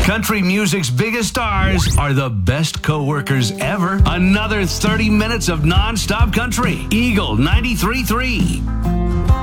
Country music's biggest stars are the best co-workers ever. Another 30 minutes of non-stop country. Eagle 93.3.